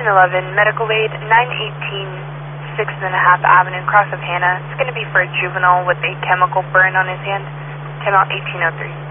1311 Medical Aid, 918 6.5 Avenue, Cross of Hannah. It's going to be for a juvenile with a chemical burn on his hand. Came out 1803.